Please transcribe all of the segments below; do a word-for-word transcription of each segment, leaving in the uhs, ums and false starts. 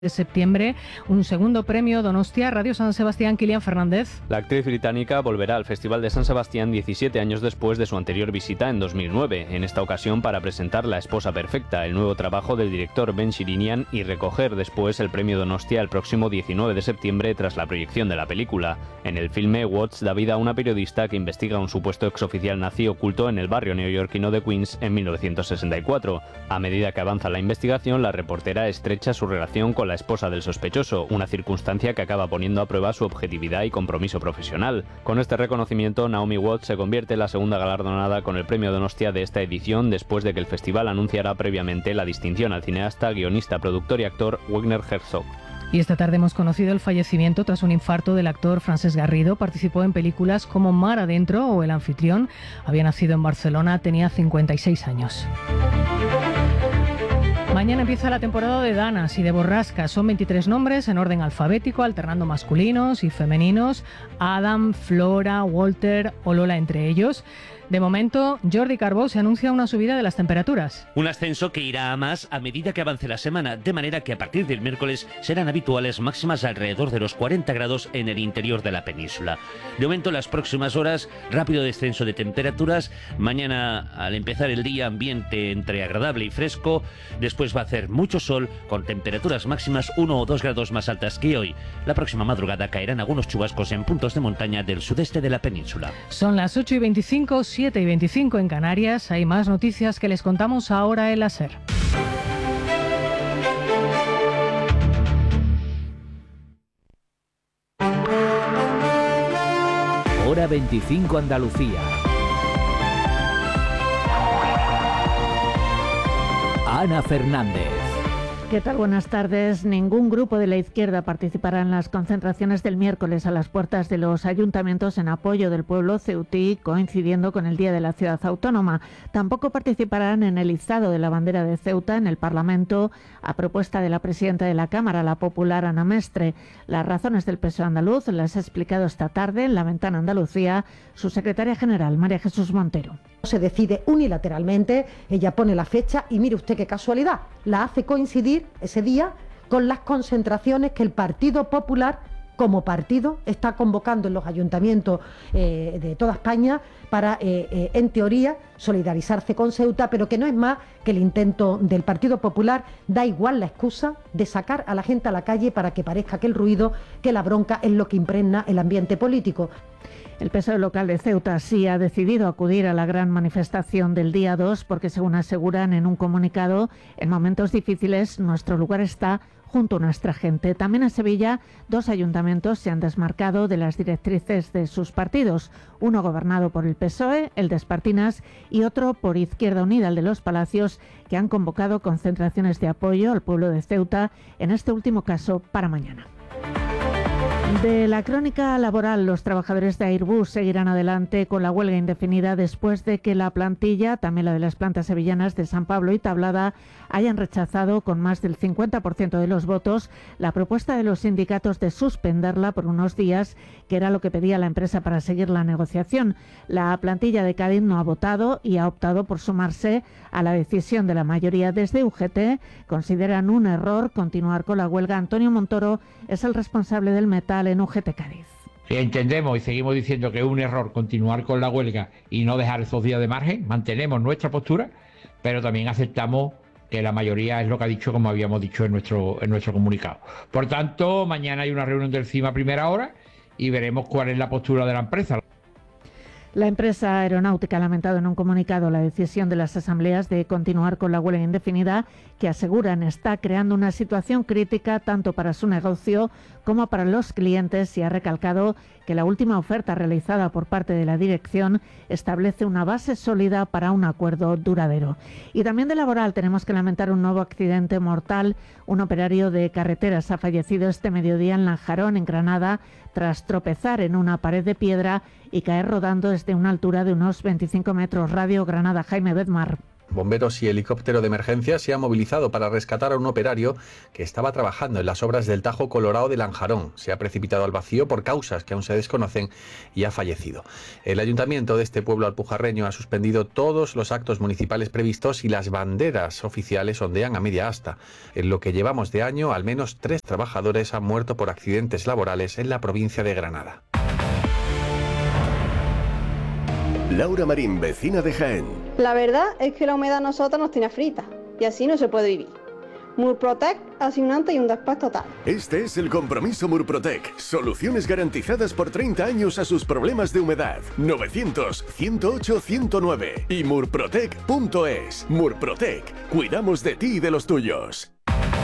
de septiembre, un segundo premio Donostia Radio San Sebastián. Kilian Fernández. La actriz británica volverá al Festival de San Sebastián diecisiete años después de su anterior visita en dos mil nueve, en esta ocasión para presentar La esposa perfecta, el nuevo trabajo del director Ben Shirinian, y recoger después el premio Donostia el próximo diecinueve de septiembre tras la proyección de la película. En el filme, Watts da vida a una periodista que investiga un supuesto exoficial nazi oculto en el barrio neoyorquino de Queens en mil novecientos sesenta y cuatro. A medida que avanza la investigación, la reportera estrecha su relación con la esposa del sospechoso, una circunstancia que acaba poniendo a prueba su objetividad y compromiso profesional. Con este reconocimiento, Naomi Watts se convierte en la segunda galardonada con el premio Donostia de esta edición, después de que el festival anunciara previamente la distinción al cineasta, guionista, productor y actor Werner Herzog. Y esta tarde hemos conocido el fallecimiento tras un infarto del actor Francesc Garrido. Participó en películas como Mar Adentro o El anfitrión. Había nacido en Barcelona, tenía cincuenta y seis años. Mañana empieza la temporada de danas y de borrascas. Son veintitrés nombres en orden alfabético, alternando masculinos y femeninos. Adam, Flora, Walter o Lola entre ellos. De momento, Jordi Carbó se anuncia una subida de las temperaturas. Un ascenso que irá a más a medida que avance la semana, de manera que a partir del miércoles serán habituales máximas alrededor de los cuarenta grados en el interior de la península. De momento, las próximas horas, rápido descenso de temperaturas. Mañana, al empezar el día, ambiente entre agradable y fresco. Después va a hacer mucho sol, con temperaturas máximas uno o dos grados más altas que hoy. La próxima madrugada caerán algunos chubascos en puntos de montaña del sudeste de la península. Son las ocho y veinticinco, siete y veinticinco en Canarias. Hay más noticias que les contamos ahora en la SER. Hora veinticinco Andalucía. Ana Fernández. ¿Qué tal? Buenas tardes. Ningún grupo de la izquierda participará en las concentraciones del miércoles a las puertas de los ayuntamientos en apoyo del pueblo ceutí, coincidiendo con el Día de la Ciudad Autónoma. Tampoco participarán en el izado de la bandera de Ceuta en el Parlamento, a propuesta de la presidenta de la Cámara, la popular Ana Mestre. Las razones del P S O E andaluz las ha explicado esta tarde en La Ventana Andalucía su secretaria general, María Jesús Montero. Se decide unilateralmente, ella pone la fecha y mire usted qué casualidad, la hace coincidir ese día con las concentraciones que el Partido Popular como partido está convocando en los ayuntamientos eh, de toda España para, eh, eh, en teoría, solidarizarse con Ceuta, pero que no es más que el intento del Partido Popular, da igual la excusa de sacar a la gente a la calle para que parezca que el ruido, que la bronca es lo que impregna el ambiente político. El P S O E local de Ceuta sí ha decidido acudir a la gran manifestación del día dos porque, según aseguran en un comunicado, en momentos difíciles nuestro lugar está junto a nuestra gente. También en Sevilla, dos ayuntamientos se han desmarcado de las directrices de sus partidos, uno gobernado por el P S O E, el de Espartinas, y otro por Izquierda Unida, el de Los Palacios, que han convocado concentraciones de apoyo al pueblo de Ceuta, en este último caso para mañana. De la crónica laboral, los trabajadores de Airbus seguirán adelante con la huelga indefinida después de que la plantilla, también la de las plantas sevillanas de San Pablo y Tablada, hayan rechazado con más del cincuenta por ciento de los votos la propuesta de los sindicatos de suspenderla por unos días, que era lo que pedía la empresa para seguir la negociación. La plantilla de Cádiz no ha votado y ha optado por sumarse a la decisión de la mayoría. Desde U G T consideran un error continuar con la huelga. Antonio Montoro es el responsable del metal en U G T Cádiz. Entendemos y seguimos diciendo que es un error continuar con la huelga y no dejar esos días de margen. Mantenemos nuestra postura, pero también aceptamos que la mayoría es lo que ha dicho, como habíamos dicho en nuestro, en nuestro comunicado. Por tanto, mañana hay una reunión del C I M a primera hora y veremos cuál es la postura de la empresa. La empresa aeronáutica ha lamentado en un comunicado la decisión de las asambleas de continuar con la huelga indefinida, que aseguran está creando una situación crítica tanto para su negocio como para los clientes, y ha recalcado que la última oferta realizada por parte de la dirección establece una base sólida para un acuerdo duradero. Y también de laboral tenemos que lamentar un nuevo accidente mortal. Un operario de carreteras ha fallecido este mediodía en Lanjarón, en Granada, tras tropezar en una pared de piedra y caer rodando desde una altura de unos veinticinco metros. Radio Granada, Jaime Bedmar. Bomberos y helicóptero de emergencia se han movilizado para rescatar a un operario que estaba trabajando en las obras del Tajo Colorado de Lanjarón. Se ha precipitado al vacío por causas que aún se desconocen y ha fallecido. El ayuntamiento de este pueblo alpujarreño ha suspendido todos los actos municipales previstos y las banderas oficiales ondean a media asta. En lo que llevamos de año, al menos tres trabajadores han muerto por accidentes laborales en la provincia de Granada. Laura Marín, vecina de Jaén. La verdad es que la humedad a nosotros nos tiene fritas y así no se puede vivir. Murprotec hace un antes y un después total. Este es el compromiso Murprotec. Soluciones garantizadas por treinta años a sus problemas de humedad. novecientos, ciento ocho, ciento nueve y murprotec punto es. Murprotec. Cuidamos de ti y de los tuyos.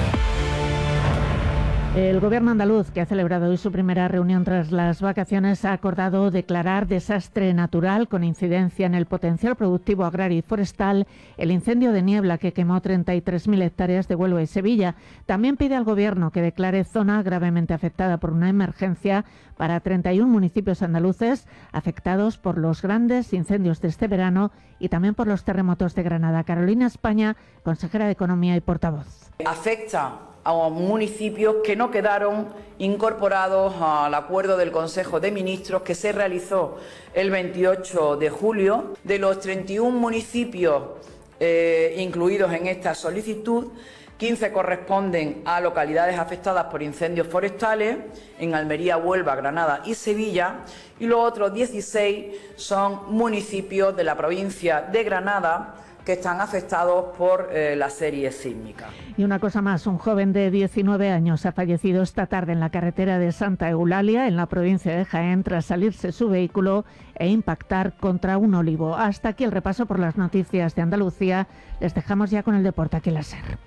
El Gobierno andaluz, que ha celebrado hoy su primera reunión tras las vacaciones, ha acordado declarar desastre natural con incidencia en el potencial productivo agrario y forestal el incendio de niebla que quemó treinta y tres mil hectáreas de Huelva y Sevilla. También pide al Gobierno que declare zona gravemente afectada por una emergencia para treinta y uno municipios andaluces afectados por los grandes incendios de este verano y también por los terremotos de Granada. Carolina España, consejera de Economía y portavoz. Afecta a municipios que no quedaron incorporados al acuerdo del Consejo de Ministros que se realizó el veintiocho de julio. De los treinta y uno municipios eh, incluidos en esta solicitud, quince corresponden a localidades afectadas por incendios forestales, en Almería, Huelva, Granada y Sevilla, y los otros dieciséis son municipios de la provincia de Granada, que están afectados por eh, la serie sísmica. Y una cosa más, un joven de diecinueve años ha fallecido esta tarde en la carretera de Santa Eulalia, en la provincia de Jaén, tras salirse su vehículo e impactar contra un olivo. Hasta aquí el repaso por las noticias de Andalucía. Les dejamos ya con el deporte aquí en la SER.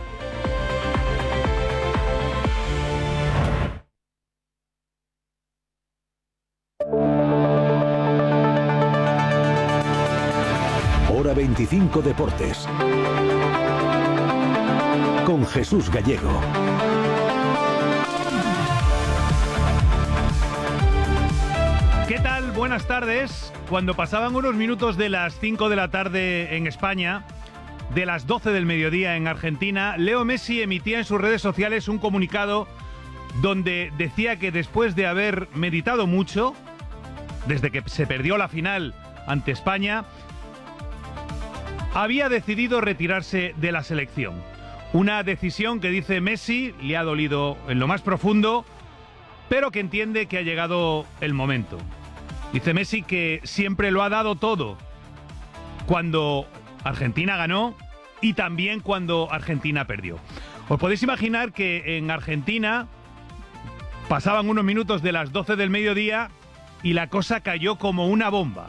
Hora veinticinco Deportes. Con Jesús Gallego. ¿Qué tal? Buenas tardes. Cuando pasaban unos minutos de las cinco de la tarde en España, de las doce del mediodía en Argentina, Leo Messi emitía en sus redes sociales un comunicado donde decía que después de haber meditado mucho, desde que se perdió la final ante España, había decidido retirarse de la selección. Una decisión que, dice Messi, le ha dolido en lo más profundo, pero que entiende que ha llegado el momento. Dice Messi que siempre lo ha dado todo cuando Argentina ganó y también cuando Argentina perdió. Os podéis imaginar que en Argentina pasaban unos minutos de las doce del mediodía y la cosa cayó como una bomba.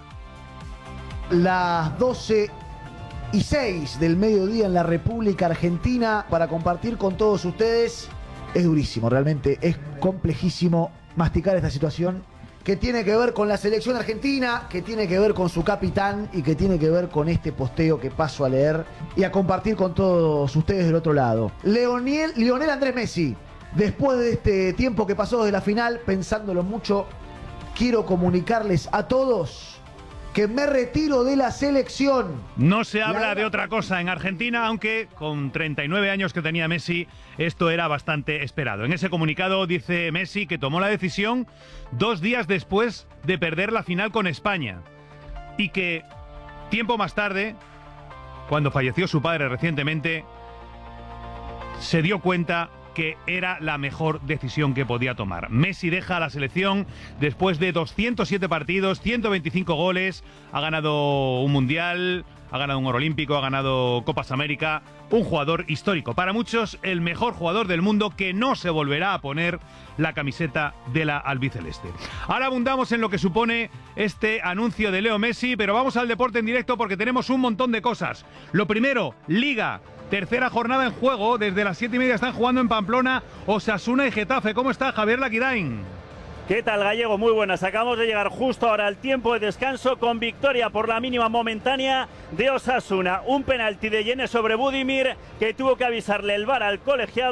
Las doce y seis del mediodía en la República Argentina para compartir con todos ustedes. Es durísimo, realmente es complejísimo masticar esta situación que tiene que ver con la selección argentina, que tiene que ver con su capitán y que tiene que ver con este posteo que paso a leer y a compartir con todos ustedes del otro lado. Leonel, Lionel Andrés Messi, después de este tiempo que pasó desde la final, pensándolo mucho, quiero comunicarles a todos que me retiro de la selección. No se habla de otra cosa en Argentina, aunque con treinta y nueve años que tenía Messi, esto era bastante esperado. En ese comunicado dice Messi que tomó la decisión dos días después de perder la final con España y que tiempo más tarde, cuando falleció su padre recientemente, se dio cuenta que era la mejor decisión que podía tomar. Messi deja la selección después de doscientos siete partidos, ciento veinticinco goles, ha ganado un Mundial, ha ganado un Oro Olímpico, ha ganado Copas América, un jugador histórico. Para muchos, el mejor jugador del mundo que no se volverá a poner la camiseta de la albiceleste. Ahora abundamos en lo que supone este anuncio de Leo Messi, pero vamos al deporte en directo porque tenemos un montón de cosas. Lo primero, Liga. Tercera jornada en juego, desde las siete y media están jugando en Pamplona Osasuna y Getafe. ¿Cómo está Javier Laquidain? ¿Qué tal, Gallego? Muy buenas. Acabamos de llegar justo ahora al tiempo de descanso con victoria por la mínima momentánea de Osasuna. Un penalti de Yene sobre Budimir que tuvo que avisarle el V A R al colegiado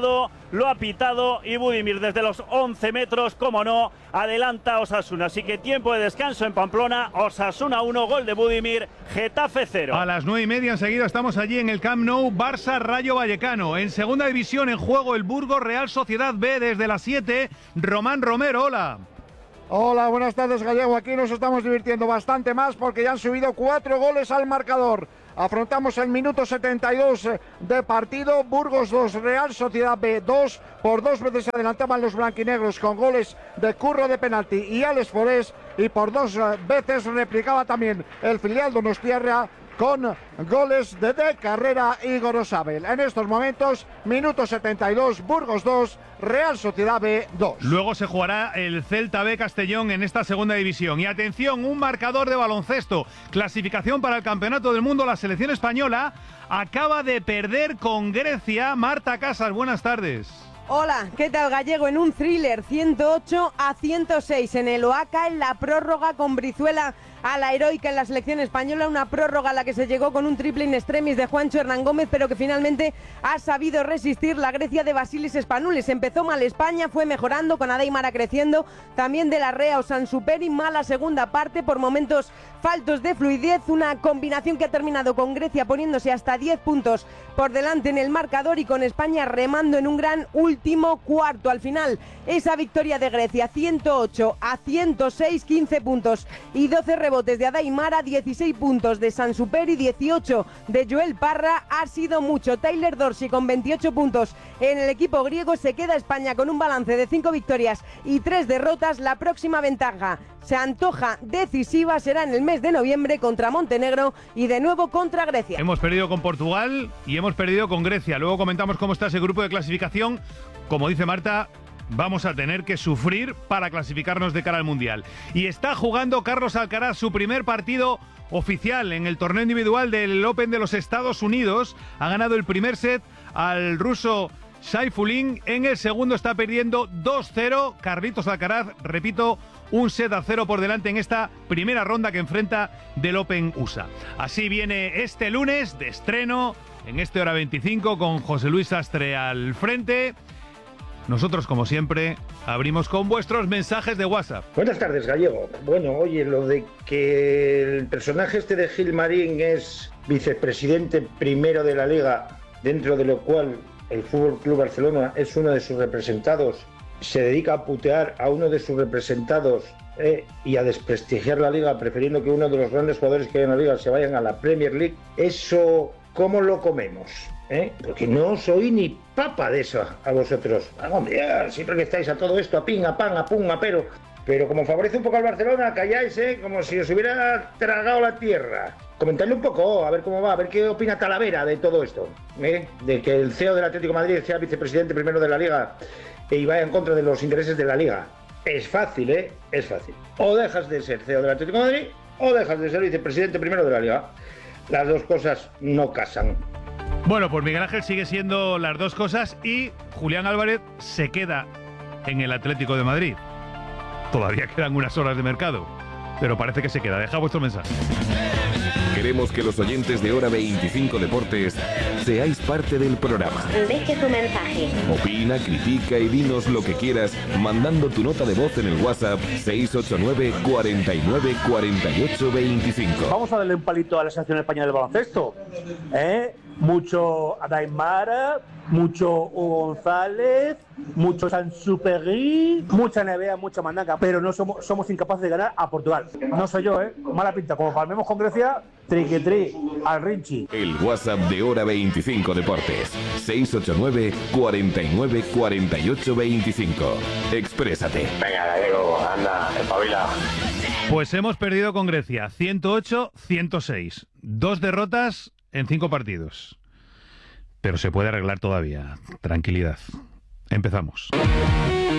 lo ha pitado y Budimir desde los once metros, como no, adelanta a Osasuna. Así que tiempo de descanso en Pamplona, Osasuna uno, gol de Budimir, Getafe cero. A las nueve y media enseguida estamos allí en el Camp Nou, Barça Rayo Vallecano. En segunda división en juego el Burgos Real Sociedad B desde las siete, Román Romero, hola. Hola, buenas tardes, Gallego. Aquí nos estamos divirtiendo bastante más porque ya han subido cuatro goles al marcador. Afrontamos el minuto setenta y dos de partido. Burgos dos, Real Sociedad B dos. Por dos veces se adelantaban los blanquinegros con goles de Curro de penalti y Alex Forés. Y por dos veces replicaba también el filial donostiarra con goles de De Carrera y Gorosabel. En estos momentos, minuto setenta y dos, Burgos dos, Real Sociedad B dos. Luego se jugará el Celta B Castellón en esta segunda división. Y atención, un marcador de baloncesto. Clasificación para el Campeonato del Mundo. La selección española acaba de perder con Grecia. Marta Casas, buenas tardes. Hola, ¿qué tal, Gallego? En un thriller, ciento ocho a ciento seis en el Oaca, en la prórroga con Brizuela a la heroica en la selección española, una prórroga a la que se llegó con un triple in extremis de Juancho Hernán Gómez, pero que finalmente ha sabido resistir la Grecia de Basilis Spanoulis. Empezó mal España, fue mejorando con Adeymara creciendo, también de la Rea o Sansuperi, mala segunda parte, por momentos faltos de fluidez, una combinación que ha terminado con Grecia poniéndose hasta diez puntos por delante en el marcador y con España remando en un gran último cuarto. Al final, esa victoria de Grecia, ciento ocho a ciento seis, quince puntos y doce rebotes de Adeymara, dieciséis puntos de Sansuperi, dieciocho de Joel Parra, ha sido mucho. Tyler Dorsey con veintiocho puntos en el equipo griego. Se queda España con un balance de cinco victorias y tres derrotas. La próxima ventaja se antoja decisiva, será en el mes de noviembre contra Montenegro y de nuevo contra Grecia. Hemos perdido con Portugal y hemos perdido con Grecia. Luego comentamos cómo está ese grupo de clasificación. Como dice Marta, vamos a tener que sufrir para clasificarnos de cara al Mundial. Y está jugando Carlos Alcaraz su primer partido oficial en el torneo individual del Open de los Estados Unidos. Ha ganado el primer set al ruso Saifulin. En el segundo está perdiendo dos cero. Carlitos Alcaraz, repito, un set a cero por delante en esta primera ronda que enfrenta del Open U S A. Así viene este lunes de estreno en este Hora veinticinco con José Luis Sastre al frente. Nosotros, como siempre, abrimos con vuestros mensajes de WhatsApp. Buenas tardes, Gallego. Bueno, oye, lo de que el personaje este de Gilmarín es vicepresidente primero de la Liga, dentro de lo cual el F C Barcelona es uno de sus representados, se dedica a putear a uno de sus representados eh, y a desprestigiar la Liga, prefiriendo que uno de los grandes jugadores que hay en la Liga se vayan a la Premier League. Eso, ¿cómo lo comemos? ¿Eh? Porque no soy ni papa de eso a vosotros. Algún día, siempre que estáis a todo esto, a ping, a pan, a pum, a pero. Pero como favorece un poco al Barcelona, calláis, ¿eh? Como si os hubiera tragado la tierra. Comentadle un poco, a ver cómo va, a ver qué opina Talavera de todo esto. ¿Eh? De que el C E O del Atlético de Madrid sea vicepresidente primero de la Liga y vaya en contra de los intereses de la Liga. Es fácil, ¿eh? Es fácil. O dejas de ser C E O del Atlético de Madrid o dejas de ser vicepresidente primero de la Liga. Las dos cosas no casan. Bueno, pues Miguel Ángel sigue siendo las dos cosas y Julián Álvarez se queda en el Atlético de Madrid. Todavía quedan unas horas de mercado, pero parece que se queda. Deja vuestro mensaje. Queremos que los oyentes de Hora veinticinco Deportes seáis parte del programa. Deje tu mensaje. Opina, critica y dinos lo que quieras mandando tu nota de voz en el WhatsApp seis ocho nueve, cuarenta y nueve, cuarenta y ocho, veinticinco. Vamos a darle un palito a la selección española de baloncesto. ¿Eh? Mucho Adeymara, mucho González, mucho Sansuperi, mucha N B A, mucha mandanga, pero no somos, somos incapaces de ganar a Portugal. No soy yo, ¿eh? Mala pinta. Como palmemos con Grecia, triquetri al Rinchi. El WhatsApp de Hora veinticinco Deportes, seis ocho nueve, cuarenta y nueve, cuarenta y ocho, veinticinco. Exprésate. Venga, Gallego, anda, espabila. Pues hemos perdido con Grecia, ciento ocho a ciento seis. Dos derrotas en cinco partidos. Pero se puede arreglar todavía. Tranquilidad. Empezamos.